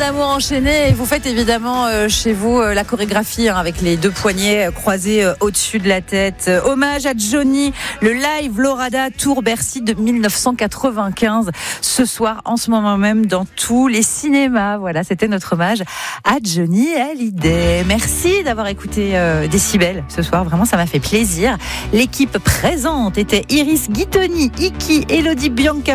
d'amour enchaîné. Et vous faites évidemment chez vous la chorégraphie avec les deux poignets croisés au-dessus de la tête. Hommage à Johnny, le live Lorada Tour Bercy de 1995. Ce soir, en ce moment même, dans tous les cinémas. Voilà, c'était notre hommage à Johnny Hallyday. Merci d'avoir écouté Décibel ce soir. Vraiment, ça m'a fait plaisir. L'équipe présente était Iris Guitoni, Iki, Elodie Bianca.